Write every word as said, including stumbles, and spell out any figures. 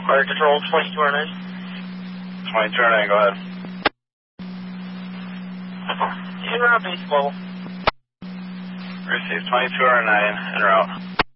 Fire Control, twenty-two oh nine. twenty-two oh nine, go ahead. En route, base level. Receive twenty-two oh nine, en route.